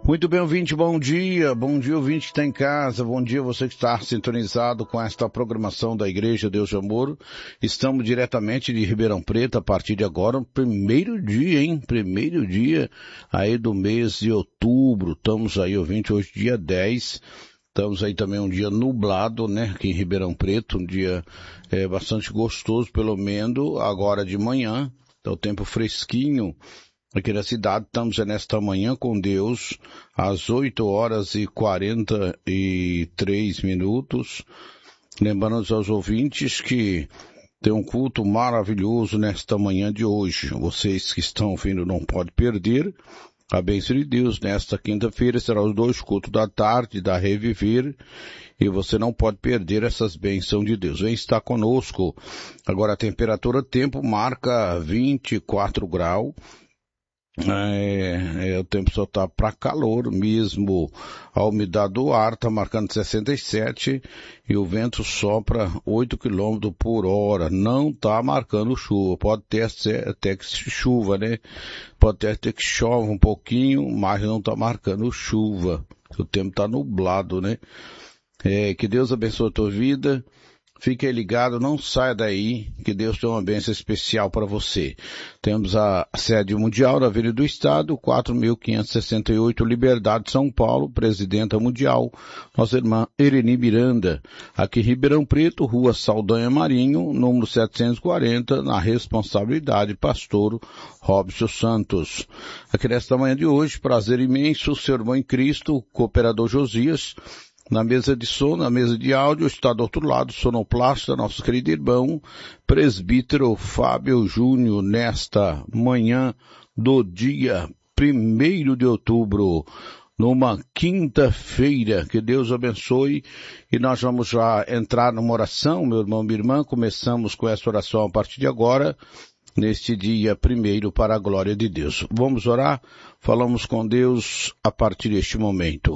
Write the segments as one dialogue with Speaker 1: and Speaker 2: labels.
Speaker 1: Muito bem, ouvinte, bom dia ouvinte que está em casa, bom dia você que está sintonizado com esta programação da Igreja Deus de Amor. Estamos diretamente de Ribeirão Preto a partir de agora, primeiro dia aí do mês de outubro, estamos aí, ouvinte, hoje dia 10, estamos aí também um dia nublado, né, aqui em Ribeirão Preto, um dia bastante gostoso, pelo menos agora de manhã, tá o tempo fresquinho. Aqui na cidade, estamos nesta manhã com Deus, às 8h43. Lembrando aos ouvintes que tem um culto maravilhoso nesta manhã de hoje. Vocês que estão ouvindo não podem perder a bênção de Deus. Nesta quinta-feira será os 2 cultos da tarde, da Reviver, e você não pode perder essas bênçãos de Deus. Vem estar conosco. Agora a temperatura, tempo marca 24 graus. O tempo só tá para calor mesmo, a umidade do ar tá marcando 67 e o vento sopra 8 km por hora, não tá marcando chuva, pode ter até que chuva, né? Pode ter até que chove um pouquinho, mas não tá marcando chuva, o tempo tá nublado, né? Que Deus abençoe a tua vida. Fique aí ligado, não saia daí, que Deus tem uma bênção especial para você. Temos a sede mundial da Avenida do Estado, 4.568, Liberdade, São Paulo, Presidenta Mundial, nossa irmã Ereni Miranda, aqui em Ribeirão Preto, Rua Saldanha Marinho, número 740, na responsabilidade, Pastor Robson Santos. Aqui nesta manhã de hoje, prazer imenso, seu irmão em Cristo, cooperador Josias, na mesa de som, na mesa de áudio, está do outro lado, sonoplasta, nosso querido irmão, presbítero Fábio Júnior, nesta manhã do dia 1º de outubro, numa quinta-feira. Que Deus abençoe, e nós vamos já entrar numa oração, meu irmão, minha irmã. Começamos com essa oração a partir de agora, neste dia 1º, para a glória de Deus. Vamos orar? Falamos com Deus a partir deste momento.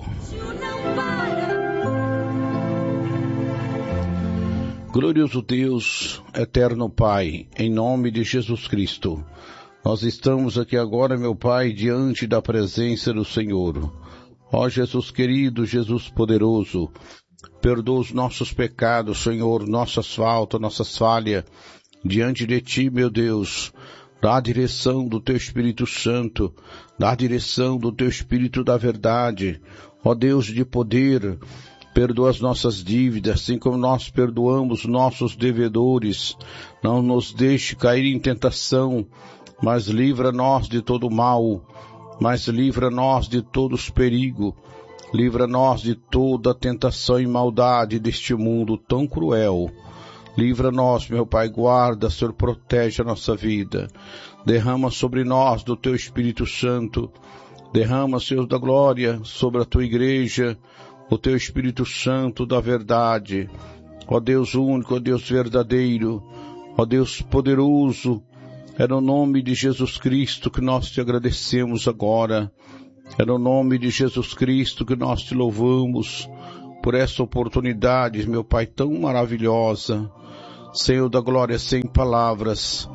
Speaker 1: Glorioso Deus, eterno Pai, em nome de Jesus Cristo, nós estamos aqui agora, meu Pai, diante da presença do Senhor. Ó Jesus querido, Jesus poderoso, perdoa os nossos pecados, Senhor, nossas faltas, nossas falhas, diante de Ti, meu Deus. Dá a direção do Teu Espírito Santo, dá a direção do Teu Espírito da verdade, ó Deus de poder. Perdoa as nossas dívidas, assim como nós perdoamos nossos devedores. Não nos deixe cair em tentação, mas livra-nos de todo mal, mas livra-nos de todos os perigos. Livra-nos de toda tentação e maldade deste mundo tão cruel. Livra-nos, meu Pai, guarda, Senhor, protege a nossa vida. Derrama sobre nós do Teu Espírito Santo. Derrama, Senhor, da glória sobre a Tua igreja, o Teu Espírito Santo da verdade, ó Deus único, ó Deus verdadeiro, ó Deus poderoso. É no nome de Jesus Cristo que nós Te agradecemos agora, é no nome de Jesus Cristo que nós Te louvamos por essa oportunidade, meu Pai, tão maravilhosa. Senhor da glória, sem palavras,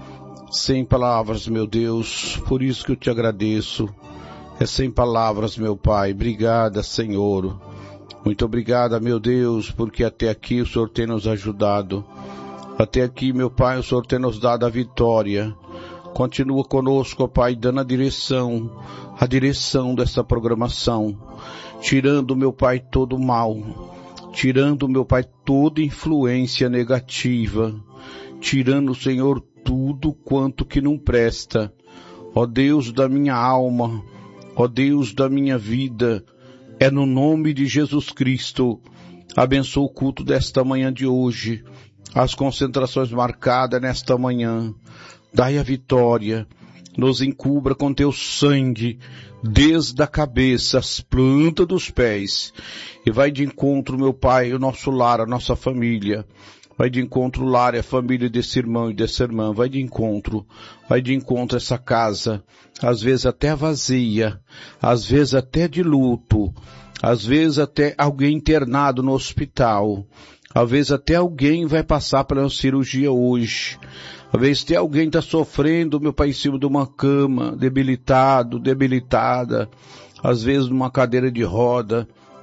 Speaker 1: meu Deus, por isso que eu Te agradeço, é sem palavras, meu Pai. Obrigada, Senhor. Muito obrigada, meu Deus, porque até aqui o Senhor tem nos ajudado. Até aqui, meu Pai, o Senhor tem nos dado a vitória. Continua conosco, ó Pai, dando a direção dessa programação. Tirando, meu Pai, todo o mal. Tirando, meu Pai, toda influência negativa. Tirando, Senhor, tudo quanto que não presta. Ó Deus da minha alma, ó Deus da minha vida, é no nome de Jesus Cristo. Abençoa o culto desta manhã de hoje, as concentrações marcadas nesta manhã. Dai a vitória, nos encubra com Teu sangue, desde a cabeça, as plantas dos pés. E vai de encontro, meu Pai, o nosso lar, a nossa família. Vai de encontro o lar e a família desse irmão e dessa irmã. Vai de encontro essa casa, às vezes até vazia, às vezes até de luto, às vezes até alguém internado no hospital, às vezes até alguém vai passar pela cirurgia hoje. Talvez tem alguém que está sofrendo, meu Pai, em cima de uma cama, debilitada, às vezes numa cadeira de roda,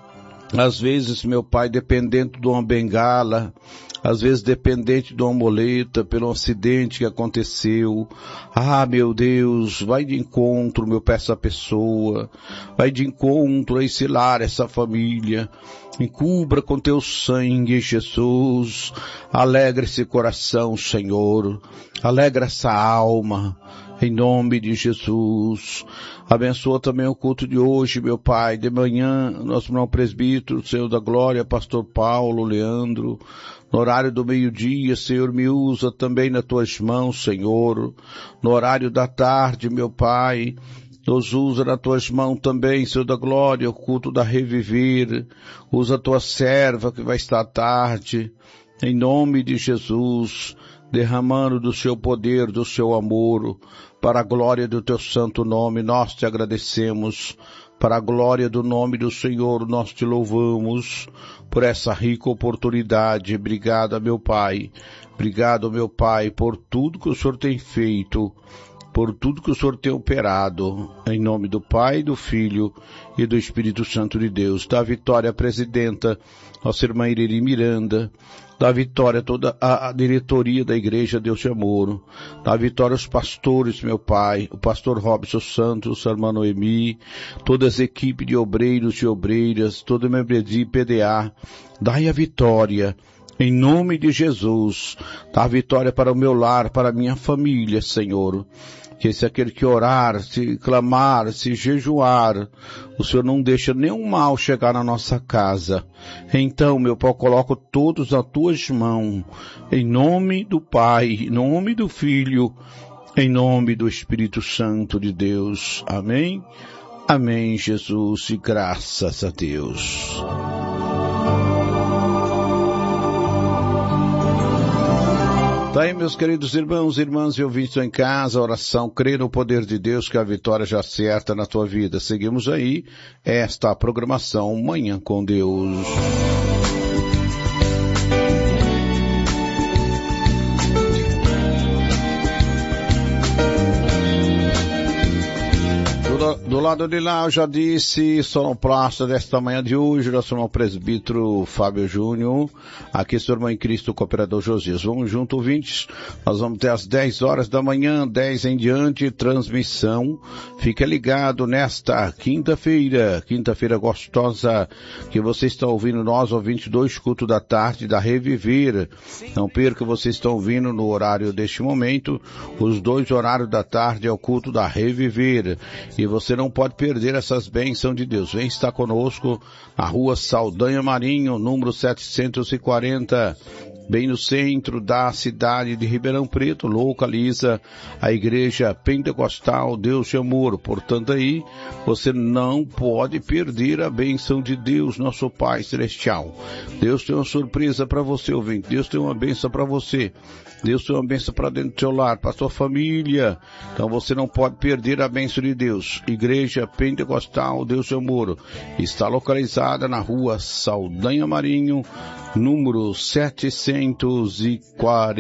Speaker 1: às vezes, meu Pai, dependente de uma bengala, às vezes dependente de uma muleta, pelo acidente que aconteceu. Ah, meu Deus, vai de encontro, meu Pai, essa pessoa, vai de encontro a esse lar, essa família. Encubra com teu sangue, Jesus. Alegra esse coração, Senhor. Alegra essa alma. Em nome de Jesus. Abençoa também o culto de hoje, meu Pai. De manhã, nosso irmão presbítero, Senhor da Glória, pastor Paulo, Leandro. No horário do meio-dia, Senhor, me usa também nas tuas mãos, Senhor. No horário da tarde, meu Pai, nos usa nas tuas mãos também, Senhor da Glória, o culto da Reviver. Usa a tua serva que vai estar à tarde. Em nome de Jesus, derramando do seu poder, do seu amor, para a glória do teu santo nome, nós te agradecemos. Para a glória do nome do Senhor, nós te louvamos por essa rica oportunidade. Obrigado, meu Pai. Obrigado, meu Pai, por tudo que o Senhor tem feito, por tudo que o Senhor tem operado. Em nome do Pai, do Filho e do Espírito Santo de Deus. Dá vitória à presidenta, nossa irmã Irene Miranda. Dá vitória a toda a diretoria da Igreja Deus de Amor. Dá vitória aos pastores, meu Pai, o pastor Robson Santos, a irmã Noemi, todas as equipes de obreiros e obreiras, toda a membresia e PDA. Dai a vitória, em nome de Jesus. Dá a vitória para o meu lar, para a minha família, Senhor. Que se aquele que orar, se clamar, se jejuar, o Senhor não deixa nenhum mal chegar na nossa casa. Então, meu Pai, eu coloco todos nas tuas mãos, em nome do Pai, em nome do Filho, em nome do Espírito Santo de Deus. Amém? Amém, Jesus, e graças a Deus. Tá aí, meus queridos irmãos e irmãs e ouvintes em casa, oração, crê no poder de Deus que a vitória já acerta na tua vida. Seguimos aí esta programação Manhã com Deus. Do lado de lá, eu já disse, sonoplasta desta manhã de hoje, nosso irmão presbítero Fábio Júnior, aqui seu irmão em Cristo, o cooperador Josias. Vamos junto, ouvintes, nós vamos ter às 10 horas da manhã, 10 em diante, transmissão. Fica ligado nesta quinta-feira gostosa, que você está ouvindo nós, ouvintes, 2 cultos da tarde da Reviver. Não perca, vocês estão ouvindo no horário deste momento, os 2 horários da tarde é o culto da Reviver. E você não pode perder essas bênçãos de Deus. Vem estar conosco na rua Saldanha Marinho, número 740, bem no centro da cidade de Ribeirão Preto, localiza a Igreja Pentecostal Deus de Amor. Portanto, aí você não pode perder a bênção de Deus, nosso Pai Celestial. Deus tem uma surpresa para você, ouvinte. Deus tem uma bênção para você. Deus tem uma bênção para dentro do seu lar, para a sua família. Então você não pode perder a bênção de Deus. Igreja Pentecostal Deus de Amor está localizada na rua Saldanha Marinho, número 740.